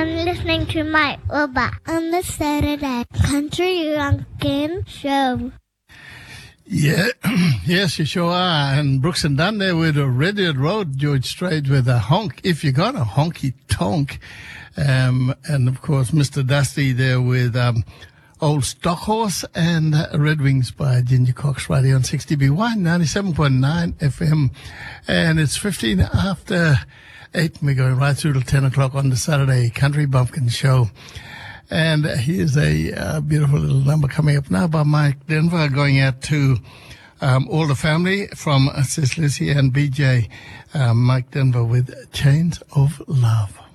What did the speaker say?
I'm listening to my Uber on the Saturday Country Lunkin Show. Yeah, yes, you sure are. And Brooks and Dunn there with a Redwood Road, George Strait with a honk, if you got a honky tonk. And of course, Mr. Dusty there with Old Stockhorse and Red Wings by Ginger Cox right here on 60B1, 97.9 FM. And it's 15 after 8. We're going right through till 10 o'clock on the Saturday Country Bumpkin Show. And here's a beautiful little number coming up now by Mike Denver, going out to all the family from Sis Lizzie and BJ. Mike Denver with Chains of Love.